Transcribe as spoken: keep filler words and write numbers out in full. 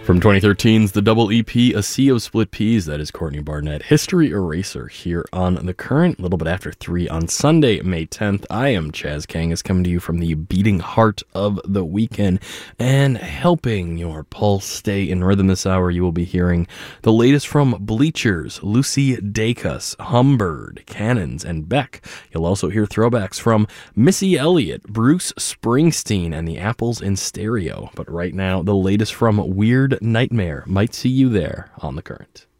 From twenty thirteen's The Double E P, A Sea of Split Peas, that is Courtney Barnett. History Eraser here on The Current, a little bit after three on Sunday, May tenth. I am Chaz Kangas, coming to you from the beating heart of the weekend. And helping your pulse stay in rhythm this hour, you will be hearing the latest from Bleachers, Lucy Dacus, Humbird, Cannons, and Beck. You'll also hear throwbacks from Missy Elliott, Bruce Springsteen, and the Apples in Stereo. But right now, the latest from Weird Nightmare. Might see you there on The Current.